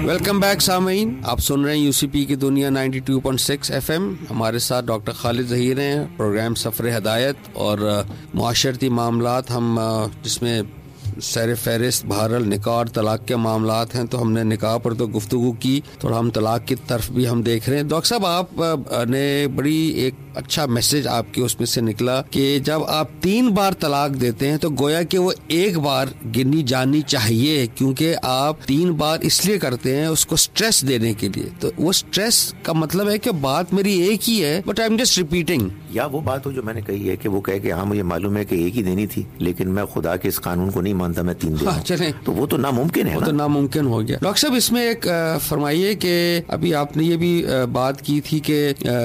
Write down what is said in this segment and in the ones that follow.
Welcome back سامعین, آپ سن رہے ہیں UCP کی دنیا 92.6 FM. ہمارے ساتھ ڈاکٹر خالد ظہیر ہیں. پروگرام سفر ہدایت اور معاشرتی معاملات ہم جس میں سیر فہرست بہرحال نکاح اور طلاق کے معاملات ہیں, تو ہم نے نکاح پر تو گفتگو کی, تھوڑا ہم طلاق کی طرف بھی ہم دیکھ رہے ہیں. ڈاکٹر صاحب, آپ نے بڑی ایک اچھا میسج آپ کے اس میں سے نکلا کہ جب آپ 3 بار طلاق دیتے ہیں تو گویا کہ وہ 1 بار گنی جانی چاہیے, کیونکہ آپ 3 بار اس لیے کرتے ہیں اس کو سٹریس دینے کے لیے. تو وہ سٹریس کا مطلب ہے کہ بات میری ایک ہی ہے, but I am just repeating. یا وہ بات ہو جو میں نے کہی ہے کہ وہ کہے کہ ہاں مجھے معلوم ہے کہ ایک ہی دینی تھی, لیکن میں خدا کے اس قانون کو نہیں مانتا, میں 3 دوں. چلیں, تو وہ تو ناممکن ہے, وہ تو ناممکن ہو گیا. ڈاکٹر صاحب, اس میں ایک فرمائیے کہ ابھی آپ نے یہ بھی بات کی تھی کہ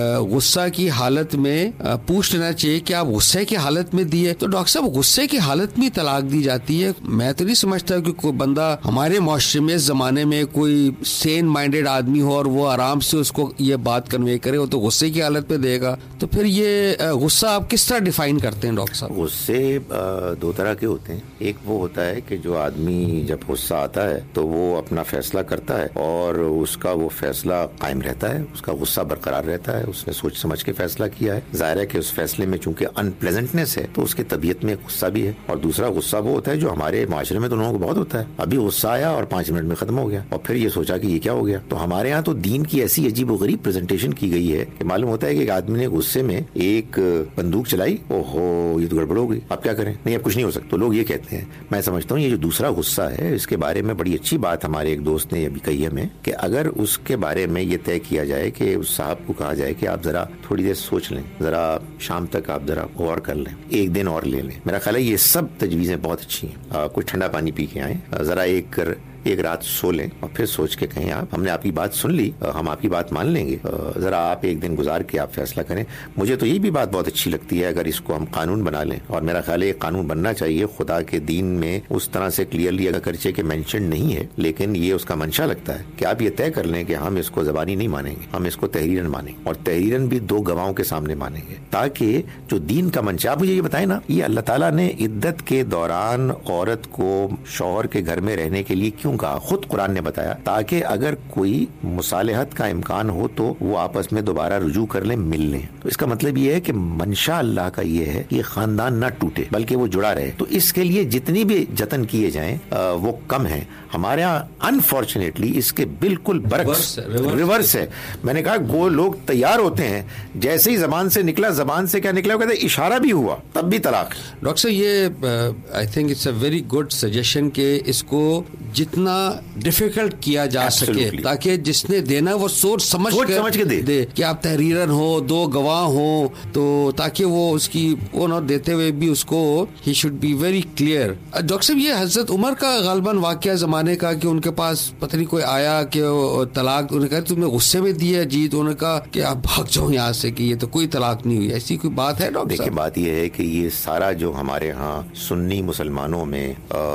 غصہ کی حالت میں پوچھ لینا چاہیے کہ آپ غصے کی حالت میں دیے. تو ڈاکٹر صاحب, غصے کی حالت میں طلاق دی جاتی ہے؟ میں تو نہیں سمجھتا کہ کوئی بندہ ہمارے معاشرے میں اس زمانے میں کوئی سین مائنڈیڈ آدمی ہو اور وہ آرام سے اس کو یہ بات کنوے کرے, وہ تو غصے کی حالت میں دے گا. تو پھر یہ غصہ آپ کس طرح ڈیفائن کرتے ہیں ڈاکٹر صاحب؟ غصے 2 طرح کے ہوتے ہیں. ایک وہ ہوتا ہے کہ جو آدمی جب غصہ آتا ہے تو وہ اپنا فیصلہ کرتا ہے اور اس کا وہ فیصلہ قائم رہتا ہے, اس کا غصہ برقرار رہتا ہے, اس نے سوچ سمجھ کے فیصلہ کیا ہے. ظاہر ہے کہ اس فیصلے میں چونکہ ان پلیزنٹنس ہے تو اس کی طبیعت میں غصہ بھی ہے. اور دوسرا غصہ وہ ہوتا ہے جو ہمارے معاشرے میں تو لوگوں کو بہت ہوتا ہے, ابھی غصہ آیا اور 5 منٹ میں ختم ہو گیا اور پھر یہ سوچا کہ یہ کیا ہو گیا. تو ہمارے ہاں تو دین کی ایسی عجیب و غریب پریزنٹیشن کی گئی ہے کہ معلوم ہوتا ہے کہ ایک آدمی نے غصے میں ایک بندوق چلائی, اوہو یہ تو گڑبڑ ہو گئی, اب کیا کریں, نہیں اب کچھ نہیں ہو سکتا. تو لوگ یہ کہتے ہیں. میں سمجھتا ہوں یہ جو دوسرا غصہ ہے اس کے بارے میں بڑی اچھی بات ہمارے ایک دوست نے یہ بھی کہی ہمیں کہ اگر اس کے بارے میں یہ طے کیا جائے کہ اس صاحب کو کہا جائے کہ آپ ذرا تھوڑی دیر سوچ لیں, ذرا شام تک آپ ذرا غور کر لیں, 1 دن اور لے لیں. میرا خیال ہے یہ سب تجویزیں بہت اچھی ہیں. کچھ ٹھنڈا پانی پی کے آئیں, ذرا ایک رات سو لیں اور پھر سوچ کے کہیں آپ ہم نے آپ کی بات سن لی, ہم آپ کی بات مان لیں گے, ذرا آپ 1 دن گزار کے آپ فیصلہ کریں. مجھے تو یہ بھی بات بہت اچھی لگتی ہے اگر اس کو ہم قانون بنا لیں, اور میرا خیال ہے یہ قانون بننا چاہیے. خدا کے دین میں اس طرح سے کلیئرلی اگرچہ کہ مینشن نہیں ہے, لیکن یہ اس کا منشا لگتا ہے کہ آپ یہ طے کر لیں کہ ہم اس کو زبانی نہیں مانیں گے, ہم اس کو تحریراً مانیں گے, اور تحریراً بھی 2 گواہوں کے سامنے مانیں گے, تاکہ جو دین کا منشا. آپ مجھے یہ بتائیں نا, یہ اللہ تعالیٰ نے عدت کے دوران عورت کو شوہر کے گھر میں رہنے کے لیے کیوں کہا؟ خود قرآن نے بتایا تاکہ اگر کوئی مصالحت کا امکان ہو تو وہ آپس میں دوبارہ رجوع کر لیں, مل لیں. تو اس کا مطلب یہ ہے کہ منشا اللہ کا یہ ہے کہ خاندان نہ ٹوٹے بلکہ وہ جڑا رہے. تو اس کے لیے جتنی بھی جتن کیے جائیں وہ کم ہیں. ہمارے ہاں انفارچونیٹلی اس کے بالکل برعکس ریورس ہے. میں نے کہا وہ لوگ تیار ہوتے ہیں, جیسے ہی زبان سے نکلا, زبان سے کیا نکلا, وہ کہتے ہیں اشارہ بھی ہوا تب بھی طلاق. ڈاکٹر صاحب, یہ I think it's a very good suggestion کہ اس کو جتنا ڈیفیکلٹ کیا جا سکے تاکہ جس نے دینا وہ سوچ سمجھ کے دے کہ آپ تحریرن ہو, 2 گواہ ہوں, تو تاکہ وہ اس کی وہ نہ دیتے ہوئے بھی اس کو he should be very clear. Doctor صاحب, یہ حضرت عمر کا غالباً واقعہ زمانے کا کہ ان کے پاس پتہ نہیں کوئی آیا کہ طلاق, انہوں نے کہا تم نے غصے میں دیا جی, تو انہوں نے کہا کہ آپ بھاگ جاؤ یہاں سے کہ یہ تو کوئی طلاق نہیں ہوئی. ایسی کوئی بات ہے ڈاکٹر صاحب؟ دیکھیں, بات یہ ہے کہ یہ سارا جو ہمارے ہاں سنی مسلمانوں میں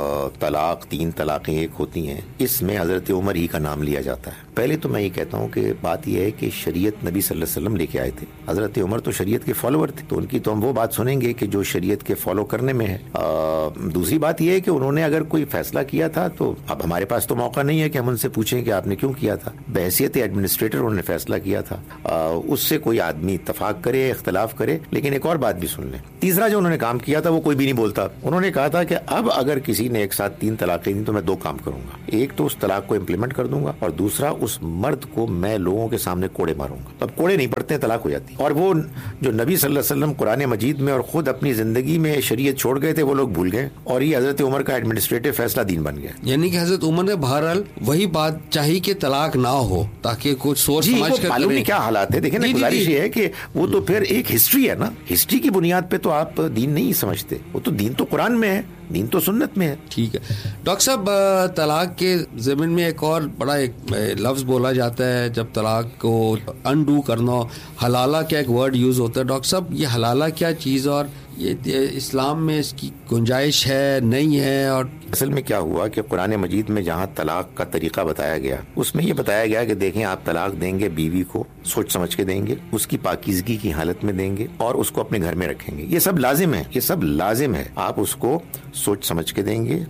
طلاق 3 طلاقیں ایک ہوتی ہیں, اس میں حضرت عمر ہی کا نام لیا جاتا ہے. پہلے تو میں یہ کہتا ہوں کہ بات یہ ہے کہ شریعت نبی صلی اللہ علیہ وسلم لے کے آئے تھے. حضرت عمر تو شریعت کے فالوور تھے, تو ان کی تو ہم وہ بات سنیں گے کہ جو شریعت کے فالو کرنے میں ہے. دوسری بات یہ ہے کہ انہوں نے اگر کوئی فیصلہ کیا تھا تو اب ہمارے پاس تو موقع نہیں ہے کہ ہم ان سے پوچھیں کہ آپ نے کیوں کیا تھا. بحیثیت ایڈمنسٹریٹر انہوں نے فیصلہ کیا تھا, اس سے کوئی آدمی اتفاق کرے اختلاف کرے. لیکن ایک اور بات بھی سن لیں, تیسرا جو انہوں نے کام کیا تھا وہ کوئی بھی نہیں بولتا. انہوں نے کہا تھا کہ اب اگر کسی نے ایک ساتھ 3 طلاقیں دی تو میں 2 کام کروں گا. ایک تو اس طلاق کو امپلیمنٹ کر دوں گا, اور دوسرا اس مرد کو میں لوگوں کے سامنے کوڑے ماروں گا. اب کوڑے نہیں پڑتے ہیں, طلاق ہو جاتی. اور وہ جو نبی صلی اللہ علیہ وسلم قرآن مجید میں اور خود اپنی زندگی میں شریعت چھوڑ گئے تھے وہ لوگ بھول گئے, اور یہ حضرت عمر کا ایڈمنسٹریٹو فیصلہ دین بن گیا. یعنی کہ حضرت عمر نے بہرحال وہی بات چاہی کہ طلاق نہ ہو تاکہ کچھ سوچ سمجھ کر معلوم نہیں کیا حالات ہے. دیکھیں نا, گزارش یہ ہے کہ وہ تو پھر ایک ہسٹری ہے نا, ہسٹری کی بنیاد پہ تو آپ دین نہیں سمجھتے. وہ تو دین تو قرآن میں ہے, دین تو سنت میں ہے. ٹھیک ہے ڈاکٹر صاحب, طلاق کے ضمن میں ایک اور بڑا ایک لفظ بولا جاتا ہے جب طلاق کو انڈو کرنا, حلالہ کیا ایک ورڈ یوز ہوتا ہے. ڈاکٹر صاحب, یہ حلالہ کیا چیز, اور یہ اسلام میں اس کی گنجائش ہے نہیں ہے؟ اور اصل میں کیا ہوا کہ قرآن مجید میں جہاں طلاق کا طریقہ بتایا گیا اس میں یہ بتایا گیا کہ دیکھیں آپ طلاق دیں گے بیوی کو سوچ سمجھ کے دیں گے, اس کی پاکیزگی کی حالت میں دیں گے, اور اس کو اپنے گھر میں رکھیں گے. یہ سب لازم ہے, یہ سب لازم ہے. آپ اس کو سوچ سمجھ کے دیں گے,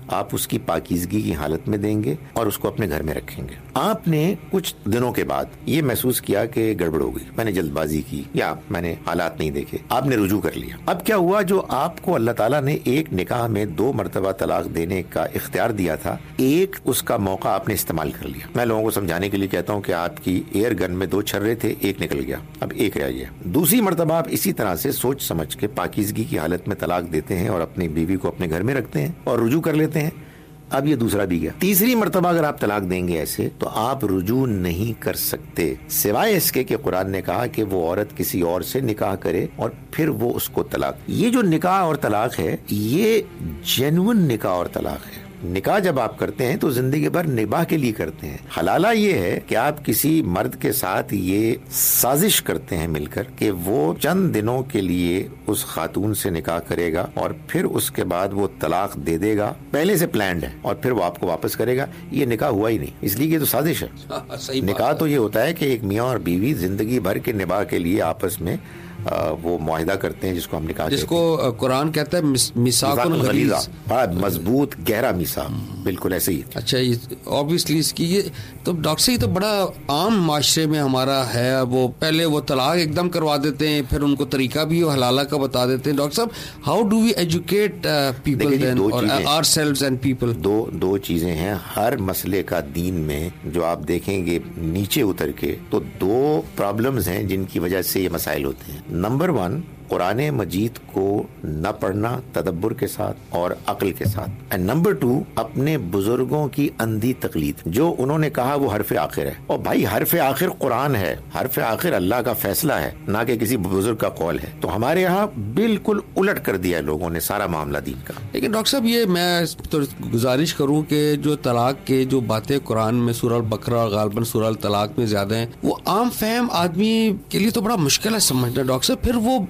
آپ اس کی پاکیزگی کی حالت میں دیں گے اور اس کو اپنے گھر میں رکھیں گے. آپ نے کچھ دنوں کے بعد یہ محسوس کیا کہ گڑبڑ ہو گئی, میں نے جلد بازی کی یا میں نے حالات نہیں دیکھے, آپ نے رجوع کر لیا. اب کیا ہوا, جو آپ کو اللہ تعالیٰ نے ایک نکاح میں 2 مرتبہ طلاق دینے کا اختیار دیا تھا, ایک اس کا موقع آپ نے استعمال کر لیا. میں لوگوں کو سمجھانے کے لیے کہتا ہوں کہ آپ کی ایئر گن میں 2 چھرے تھے, ایک نکل گیا, اب ایک رہ گیا. دوسری مرتبہ آپ اسی طرح سے سوچ سمجھ کے پاکیزگی کی حالت میں طلاق دیتے ہیں اور اپنی بیوی کو اپنے گھر میں رکھتے ہیں اور رجوع کر لیتے ہیں. اب یہ دوسرا بھی گیا. تیسری مرتبہ اگر آپ طلاق دیں گے ایسے, تو آپ رجوع نہیں کر سکتے سوائے اس کے کہ قرآن نے کہا کہ وہ عورت کسی اور سے نکاح کرے اور پھر وہ اس کو طلاق. یہ جو نکاح اور طلاق ہے, یہ جینوئن نکاح اور طلاق ہے. نکاح جب آپ کرتے ہیں تو زندگی بھر نباہ کے لیے کرتے ہیں. حلالہ یہ ہے کہ آپ کسی مرد کے ساتھ یہ سازش کرتے ہیں مل کر کہ وہ چند دنوں کے لیے اس خاتون سے نکاح کرے گا اور پھر اس کے بعد وہ طلاق دے دے گا, پہلے سے پلانڈ ہے, اور پھر وہ آپ کو واپس کرے گا. یہ نکاح ہوا ہی نہیں, اس لیے یہ تو سازش ہے. نکاح تو یہ ہوتا ہے کہ ایک میاں اور بیوی زندگی بھر کے نباہ کے لیے آپس میں وہ معاہدہ کرتے ہیں, جس کو ہم نکاح, جس کو قرآن کہتا ہے میثاق غلیظ, مضبوط گہرا میثاق. بالکل ایسے ہی. اچھا, obviously اس کی یہ تو ڈاکٹر صاحب, یہ تو بڑا عام معاشرے میں ہمارا ہے. وہ پہلے وہ طلاق ایک دم کروا دیتے ہیں, پھر ان کو طریقہ بھی وہ حلالہ کا بتا دیتے ہیں. ڈاکٹر صاحب, how do we educate people then اور آور سیلوز اینڈ پیپل؟ دو چیزیں ہیں ہر مسئلے کا دین میں. جو آپ دیکھیں گے نیچے اتر کے تو 2 پرابلمز ہیں جن کی وجہ سے یہ مسائل ہوتے ہیں. نمبر 1, قرآن مجید کو نہ پڑھنا تدبر کے ساتھ اور عقل کے ساتھ. اینڈ نمبر 2, اپنے بزرگوں کی اندھی تقلید. جو انہوں نے کہا وہ حرف آخر ہے, اور بھائی حرف آخر قرآن ہے, حرف آخر اللہ کا فیصلہ ہے, نہ کہ کسی بزرگ کا قول ہے. تو ہمارے یہاں بالکل الٹ کر دیا لوگوں نے سارا معاملہ دین کا. لیکن ڈاکٹر صاحب, یہ میں تو گزارش کروں کہ جو طلاق کے جو باتیں قرآن میں سورہ البقرہ اور غالباً سورہ الطلاق میں زیادہ ہیں, وہ عام فہم آدمی کے لیے تو بڑا مشکل ہے سمجھنا. ڈاکٹر صاحب, پھر وہ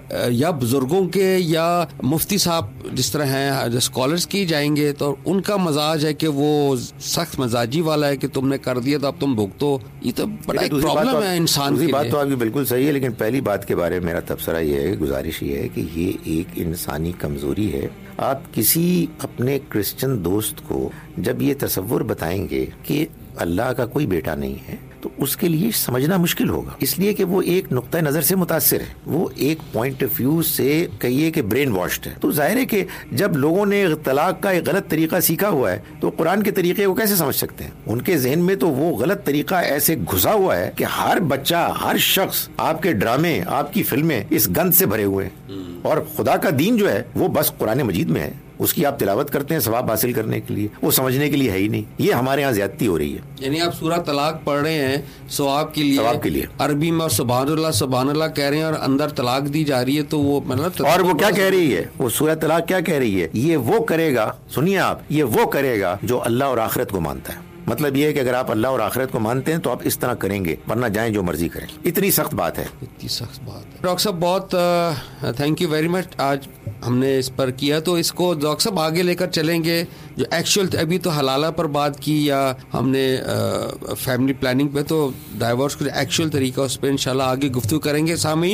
یا بزرگوں کے یا مفتی صاحب جس طرح ہیں اسکالرس کی جائیں گے, تو ان کا مزاج ہے کہ وہ سخت مزاجی والا ہے کہ تم نے کر دیا تو اب تم بھگتو. یہ تو بڑا ایک پرابلم ہے انسان کے لیے. بات تو آپ کی بالکل صحیح ہے, لیکن پہلی بات کے بارے میں میرا تبصرہ یہ ہے, گزارش یہ ہے کہ یہ ایک انسانی کمزوری ہے. آپ کسی اپنے کرسچن دوست کو جب یہ تصور بتائیں گے کہ اللہ کا کوئی بیٹا نہیں ہے, تو اس کے لیے سمجھنا مشکل ہوگا, اس لیے کہ وہ ایک نقطہ نظر سے متاثر ہے, وہ ایک پوائنٹ آف ویو سے کہیے کہ برین واشڈ ہے. تو ظاہر ہے کہ جب لوگوں نے طلاق کا ایک غلط طریقہ سیکھا ہوا ہے, تو قرآن کے طریقے کو کیسے سمجھ سکتے ہیں؟ ان کے ذہن میں تو وہ غلط طریقہ ایسے گھسا ہوا ہے کہ ہر بچہ, ہر شخص, آپ کے ڈرامے, آپ کی فلمیں اس گند سے بھرے ہوئے ہیں, اور خدا کا دین جو ہے وہ بس قرآن مجید میں ہے. اس کی آپ تلاوت کرتے ہیں ثواب حاصل کرنے کے لیے, وہ سمجھنے کے لیے ہے ہی نہیں. یہ ہمارے ہاں زیادتی ہو رہی ہے. یعنی آپ سورہ طلاق پڑھ رہے ہیں ثواب کے لیے عربی میں, اور سبحان اللہ کہہ رہے ہیں, اور اندر طلاق دی جا رہی ہے. تو وہ مطلب, اور وہ کیا کہہ رہی ہے, وہ سورہ طلاق کیا کہہ رہی ہے, یہ وہ کرے گا, سنیے آپ, یہ وہ کرے گا جو اللہ اور آخرت کو مانتا ہے. مطلب یہ ہے کہ اگر آپ اللہ اور آخرت کو مانتے ہیں تو آپ اس طرح کریں گے, ورنہ جائیں جو مرضی کریں. اتنی سخت بات ہے, اتنی سخت بات ہے. ڈاکٹر صاحب بہت تھینک یو ویری مچ, آج ہم نے اس پر کیا. تو اس کو ڈاکٹر صاحب آگے لے کر چلیں گے. جو ایکچوئل ابھی تو حلالہ پر بات کی, یا ہم نے فیملی پلاننگ پہ, تو ڈائیورس کا جو ایکچوئل طریقہ اس پہ انشاءاللہ آگے گفتگو کریں گے. سامعین,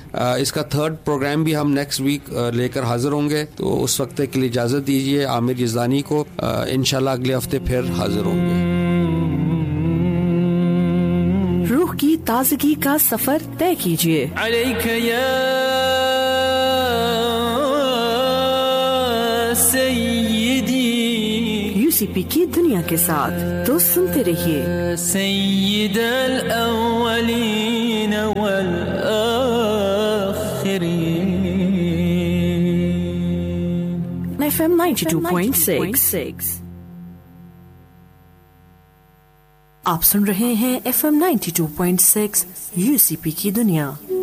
اس کا 3rd پروگرام بھی ہم نیکسٹ ویک لے کر حاضر ہوں گے. تو اس وقت کے لیے اجازت دیجیے عامر یزدانی کو. انشاءاللہ اگلے ہفتے پھر حاضر ہوں گے. روح کی تازگی کا سفر طے کیجیے. علیک یا سیدی, UCP کی دنیا کے ساتھ. تو سنتے رہیے. سید الاولین والآخرین. FM 92.6. آپ سن رہے ہیں FM 92.6 UCP کی دنیا.